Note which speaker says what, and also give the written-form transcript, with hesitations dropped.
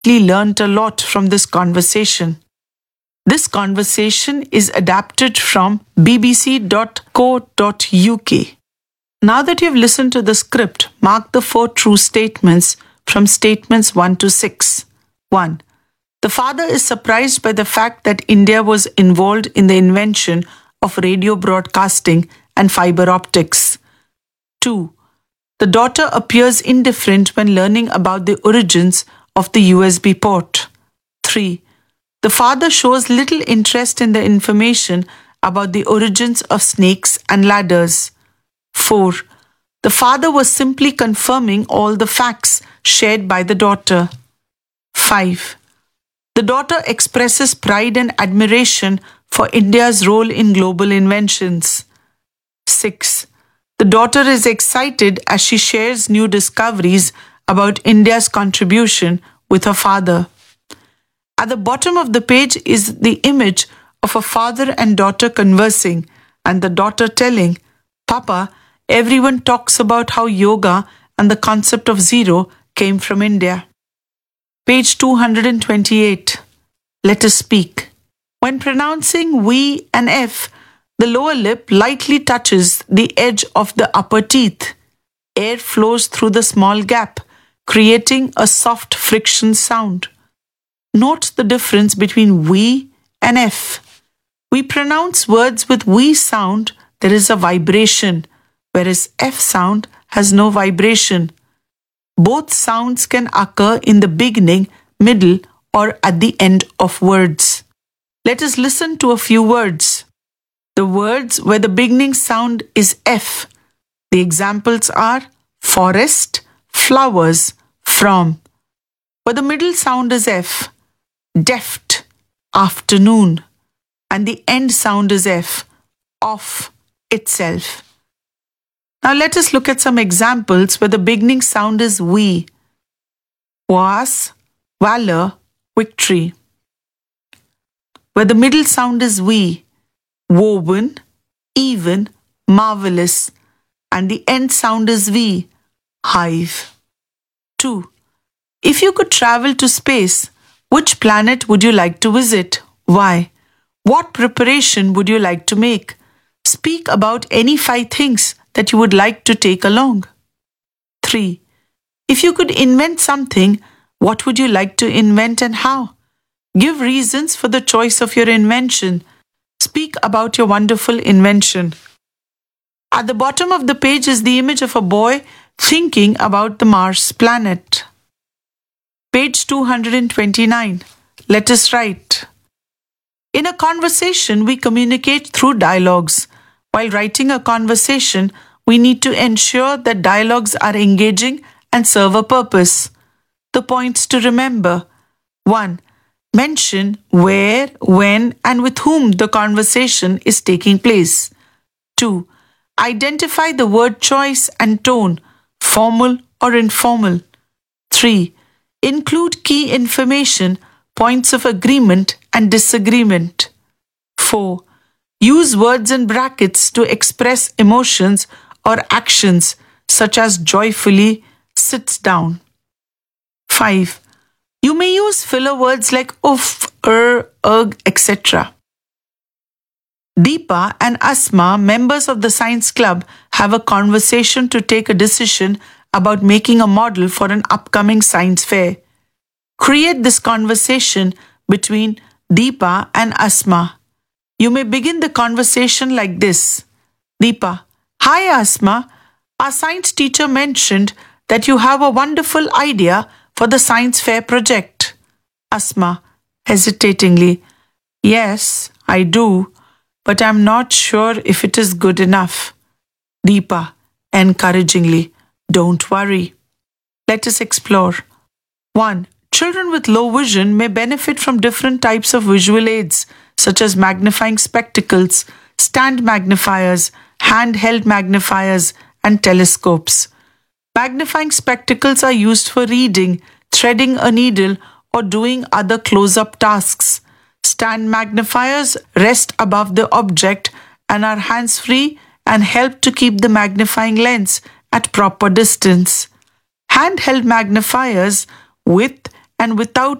Speaker 1: learnt a lot from this conversation. This conversation is adapted from bbc.co.uk. Now that you've listened to the script, mark the 4 true statements from statements 1 to 6. 1. The father is surprised by the fact that India was involved in the invention of radio broadcasting and fiber optics. 2. The daughter appears indifferent when learning about the origins of the USB port. 3. The father shows little interest in the information about the origins of snakes and ladders. 4. The father was simply confirming all the facts shared by the daughter. 5. The daughter expresses pride and admiration for India's role in global inventions. 6. The daughter is excited as she shares new discoveries about India's contribution with her father. At the bottom of the page is the image of a father and daughter conversing, and the daughter telling, "Papa, everyone talks about how yoga and the concept of zero came from India." Page 228. Let us speak. When pronouncing we and f, the lower lip lightly touches the edge of the upper teeth. Air flows through the small gap, creating a soft friction sound. Note the difference between we and f. We pronounce words with we sound, there is a vibration, whereas f sound has no vibration. Both sounds can occur in the beginning, middle, or at the end of words. Let us listen to a few words. The words where the beginning sound is F. The examples are forest, flowers, from. Where the middle sound is F. Deft, afternoon. And the end sound is F. Off, itself. Now let us look at some examples where the beginning sound is we. Was, valor, victory. Where the middle sound is we. Woven, even, marvelous. And the end sound is V. Hive. 2. If you could travel to space, which planet would you like to visit? Why? What preparation would you like to make? Speak about any 5 things that you would like to take along. 3. If you could invent something, what would you like to invent and how? Give reasons for the choice of your invention. Speak about your wonderful invention. At the bottom of the page is the image of a boy thinking about the Mars planet. Page 229. Let us write. In a conversation, we communicate through dialogues. While writing a conversation, we need to ensure that dialogues are engaging and serve a purpose. The points to remember. 1. Mention where, when, and with whom the conversation is taking place. 2. Identify the word choice and tone, formal or informal. 3. Include key information, points of agreement and disagreement. 4. Use words and brackets to express emotions or actions such as joyfully, sits down. 5. You may use filler words like uff, ugh, etc. Deepa and Asma, members of the science club, have a conversation to take a decision about making a model for an upcoming science fair. Create this conversation between Deepa and Asma. You may begin the conversation like this. Deepa: Hi Asma, our science teacher mentioned that you have a wonderful idea for the science fair project. Asma, hesitatingly: Yes, I do, but I'm not sure if it is good enough. Deepa, encouragingly: Don't worry. Let us explore. 1. Children with low vision may benefit from different types of visual aids, such as magnifying spectacles, stand magnifiers, handheld magnifiers, and telescopes. Magnifying spectacles are used for reading, threading a needle, or doing other close-up tasks. Stand magnifiers rest above the object and are hands-free and help to keep the magnifying lens at proper distance. Handheld magnifiers with and without